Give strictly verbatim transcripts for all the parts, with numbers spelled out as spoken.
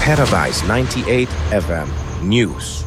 Paradise ninety-eight F M News.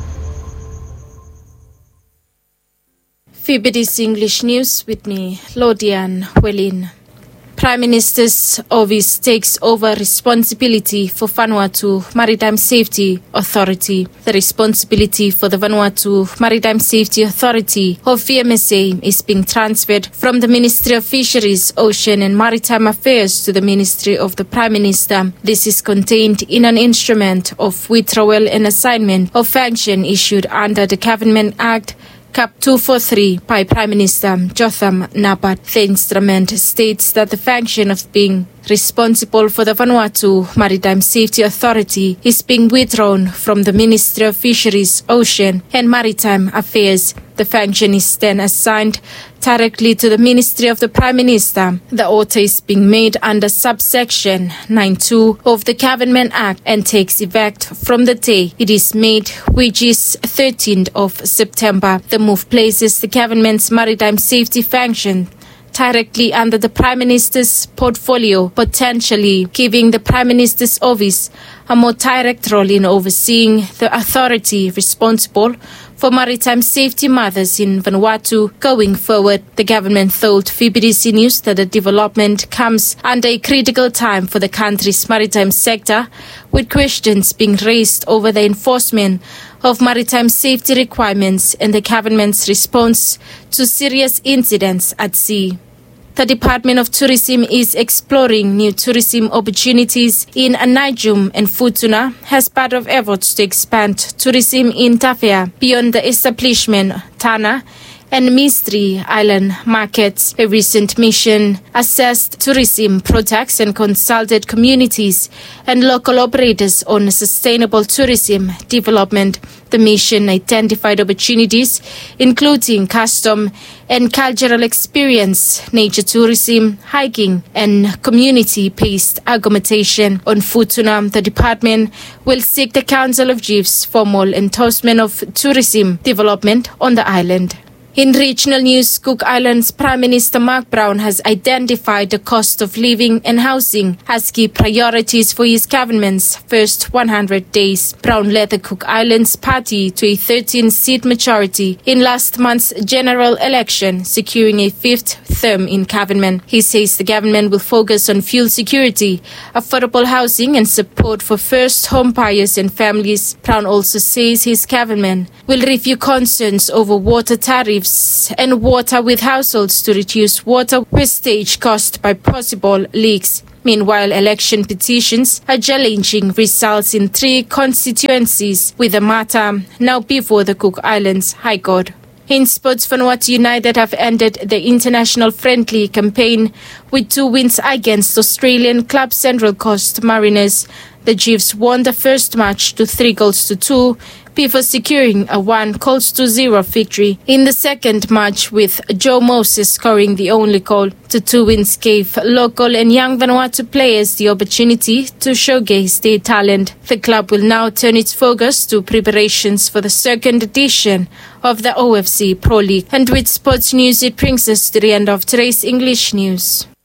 V B D's English News with me, Lodian Welin. Prime Minister's Office takes over responsibility for Vanuatu Maritime Safety Authority. The responsibility for the Vanuatu Maritime Safety Authority, or V M S A, is being transferred from the Ministry of Fisheries, Ocean and Maritime Affairs to the Ministry of the Prime Minister. This is contained in an instrument of withdrawal and assignment of function issued under the Government Act Cap two forty-three by Prime Minister Jotham Napat. The instrument states that the function of being responsible for the Vanuatu Maritime Safety Authority is being withdrawn from the Ministry of Fisheries, Ocean and Maritime Affairs. The function is then assigned directly to the Ministry of the Prime Minister. The order is being made under subsection nine two of the Government Act and takes effect from the day it is made, which is thirteenth of September. The move places the government's maritime safety function directly under the Prime Minister's portfolio, potentially giving the Prime Minister's office a more direct role in overseeing the authority responsible for maritime safety matters in Vanuatu going forward. The government told V B D C News that the development comes under a critical time for the country's maritime sector, with questions being raised over the enforcement of maritime safety requirements and the government's response to serious incidents at sea. The Department of Tourism is exploring new tourism opportunities in Anajum and Futuna as part of efforts to expand tourism in Tafea beyond the establishment Tana and Mystery Island markets. A recent mission assessed tourism products and consulted communities and local operators on sustainable tourism development. The mission identified opportunities including custom and cultural experience, nature tourism, hiking, and community-based accommodation. On Futuna, the department will seek the Council of Chiefs' formal endorsement of tourism development on the island. In regional news, Cook Islands Prime Minister Mark Brown has identified the cost of living and housing as key priorities for his government's first one hundred days. Brown led the Cook Islands party to a thirteen-seat majority in last month's general election, securing a fifth term in government. He says the government will focus on fuel security, affordable housing and support for first home buyers and families. Brown also says his government will review concerns over water tariffs and water with households to reduce water wastage caused by possible leaks. Meanwhile, election petitions are challenging results in three constituencies, with the matter now before the Cook Islands High Court. In sports, Vanuatu United have ended the international friendly campaign with two wins against Australian club Central Coast Mariners. The Chiefs won the first match to three goals to two before securing a one goals to zero victory in the second match, with Joe Moses scoring the only goal. The two wins gave local and young Vanuatu players the opportunity to showcase their talent. The club will now turn its focus to preparations for the second edition of the O F C Pro League. And with sports news, it brings us to the end of today's English news.